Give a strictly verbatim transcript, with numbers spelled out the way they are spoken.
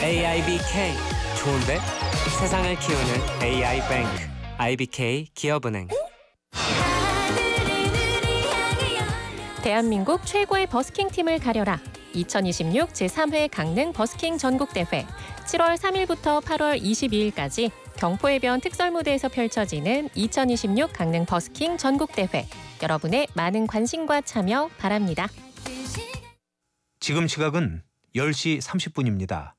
에이아이비케이 좋은데? 세상을 키우는 에이아이뱅크 아이비케이 기업은행. 대한민국 최고의 버스킹 팀을 가려라. 이천이십육 제삼 회 강릉 버스킹 전국대회 칠월 삼일부터 팔월 이십이일까지 경포해변 특설무대에서 펼쳐지는 이천이십육 강릉 버스킹 전국대회. 여러분의 많은 관심과 참여 바랍니다. 지금 시각은 열 시 삼십 분입니다.